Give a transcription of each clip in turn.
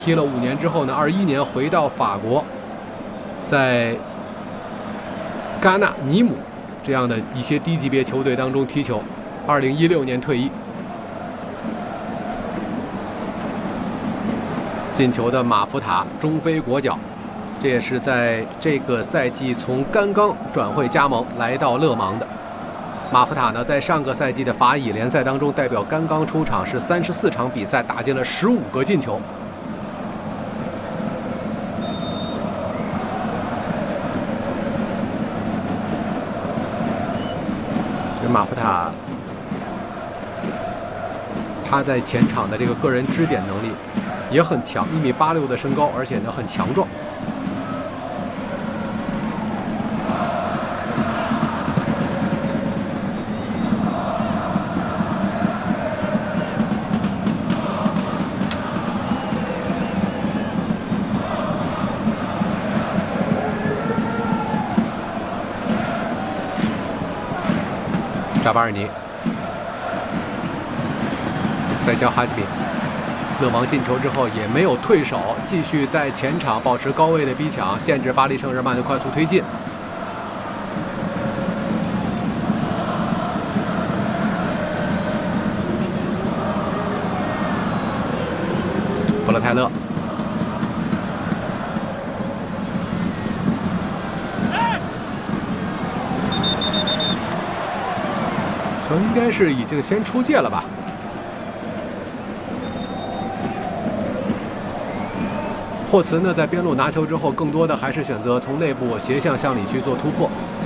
踢了5年之后呢，21年回到法国，在戛纳、尼姆这样的一些低级别球队当中踢球。2016年退役。进球的马福塔，中非国脚，这也是在这个赛季从甘冈转会加盟来到勒芒的。马福塔呢，在上个赛季的法乙联赛当中，代表甘冈出场是34场比赛，打进了15个进球。这马福塔，他在前场的这个个人支点能力也很强，1.86米的身高，而且呢很强壮。扎巴尔尼，再交哈基米。勒芒进球之后也没有退守，继续在前场保持高位的逼抢，限制巴黎圣日耳曼的快速推进。布勒泰勒。球应该是已经先出界了吧？霍茨呢，在边路拿球之后，更多的还是选择从内部斜向向里去做突破。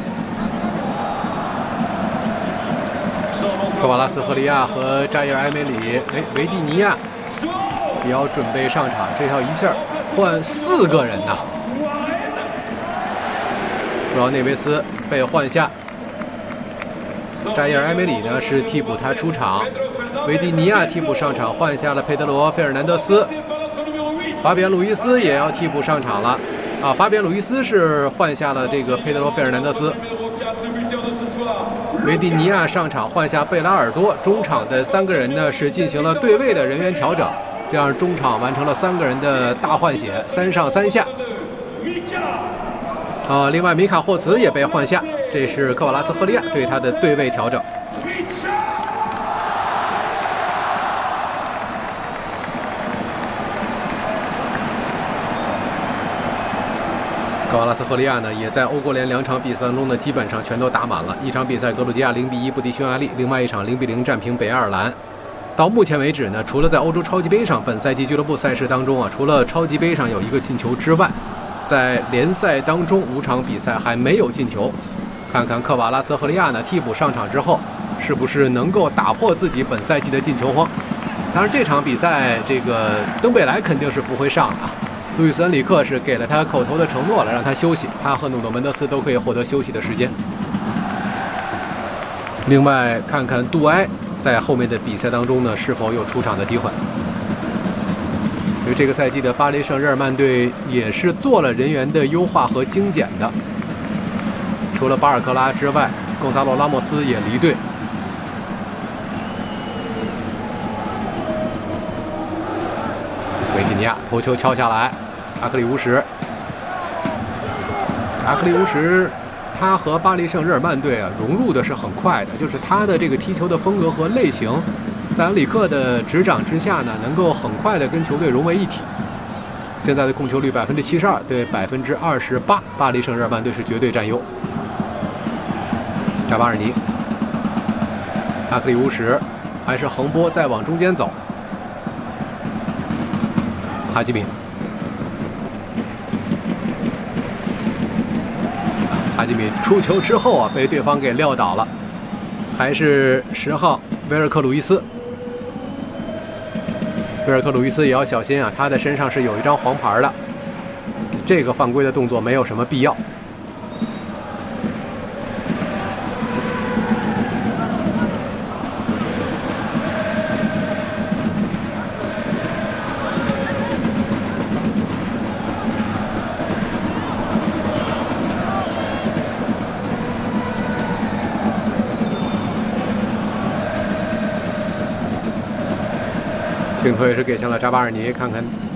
科瓦拉斯赫利亚和扎伊尔埃梅里，维蒂尼亚也要准备上场，这要一下换4个人呐。布劳内维斯被换下。扎伊尔埃梅里呢是替补他出场，维蒂尼亚替补上场，换下了佩德罗·费尔南德斯，法比安·鲁伊斯也要替补上场了。法比安·鲁伊斯是换下了这个佩德罗·费尔南德斯，维蒂尼亚上场换下贝拉尔多。中场的3个人呢是进行了对位的人员调整，这样中场完成了3个人的大换血，3上3下。另外米卡霍茨也被换下。这是科瓦拉斯赫利亚对他的对位调整。科瓦拉斯赫利亚呢，也在欧国联2场比赛当中呢，基本上全都打满了。一场比赛格鲁吉亚0-1不敌匈牙利，另外一场0-0战平北爱尔兰。到目前为止呢，除了在欧洲超级杯上本赛季俱乐部赛事当中除了超级杯上有1个进球之外，在联赛当中5场比赛还没有进球。看看科瓦拉斯赫利亚呢，替补上场之后，是不是能够打破自己本赛季的进球荒？当然，这场比赛这个登贝莱肯定是不会上的。路易斯·恩里克是给了他口头的承诺了，让他休息，他和努诺·门德斯都可以获得休息的时间。另外，看看杜埃在后面的比赛当中呢，是否有出场的机会？因为这个赛季的巴黎圣日耳曼队也是做了人员的优化和精简的。除了巴尔克拉之外，贡萨洛·拉莫斯也离队。维蒂尼亚头球敲下来，阿克里乌什。阿克里乌什，他和巴黎圣日耳曼队融入的是很快的，就是他的这个踢球的风格和类型，在恩里克的执掌之下呢，能够很快的跟球队融为一体。现在的控球率72%对28%，巴黎圣日耳曼队是绝对占优。扎巴尔尼，阿克里乌什还是横波再往中间走，哈基米，哈基米出球之后被对方给撂倒了，还是10号维尔克鲁伊斯。维尔克鲁伊斯也要小心他的身上是有一张黄牌的，这个犯规的动作没有什么必要。镜头也是给向了扎巴尔尼，看看